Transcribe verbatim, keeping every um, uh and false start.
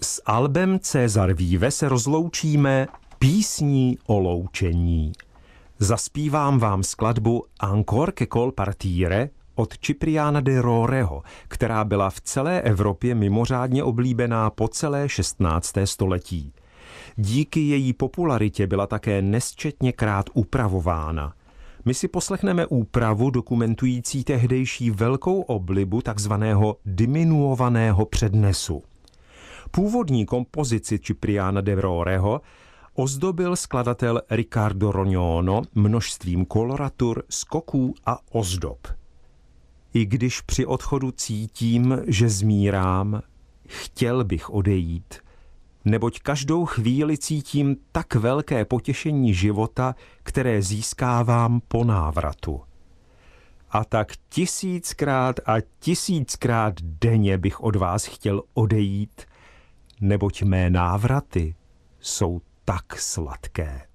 S albem César Vive se rozloučíme písní o loučení. Zaspívám vám skladbu Ancor che col partire od Cipriana de Roreho, která byla v celé Evropě mimořádně oblíbená po celé šestnácté století. Díky její popularitě byla také nesčetněkrát upravována. My si poslechneme úpravu dokumentující tehdejší velkou oblibu takzvaného diminuovaného přednesu. Původní kompozici Cipriana de Roreho ozdobil skladatel Riccardo Rognoni množstvím koloratur, skoků a ozdob. I když při odchodu cítím, že zmírám, chtěl bych odejít, neboť každou chvíli cítím tak velké potěšení života, které získávám po návratu. A tak tisíckrát a tisíckrát denně bych od vás chtěl odejít, neboť mé návraty jsou tak sladké.